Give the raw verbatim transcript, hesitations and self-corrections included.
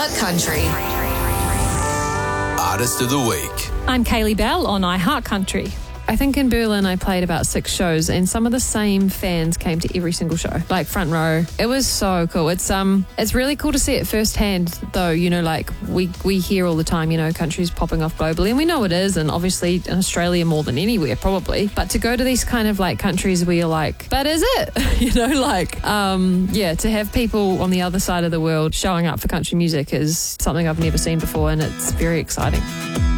iHeart Country. Artist of the Week. I'm Kaylee Bell on iHeart Country. I think in Berlin I played about six shows and some of the same fans came to every single show, like front row. It was so cool. It's um, it's really cool to see it firsthand though, you know, like we, we hear all the time, you know, country's popping off globally and we know it is, and obviously in Australia more than anywhere probably. But to go to these kind of like countries where you're like, but is it? you know, like, um, yeah, to have people on the other side of the world showing up for country music is something I've never seen before and it's very exciting.